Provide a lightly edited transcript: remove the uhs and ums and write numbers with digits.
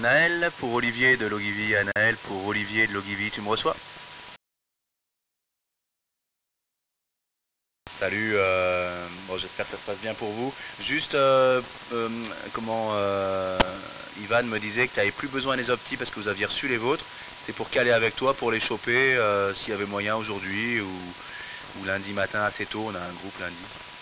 Anaël pour Olivier de Logivy. Anaël pour Olivier de Logivy, tu me reçois? Salut, bon, j'espère que ça se passe bien pour vous. Juste, Ivan me disait que tu n'avais plus besoin des optis parce que vous aviez reçu les vôtres. C'est pour caler avec toi, pour les choper, s'il y avait moyen aujourd'hui ou lundi matin assez tôt, on a un groupe lundi.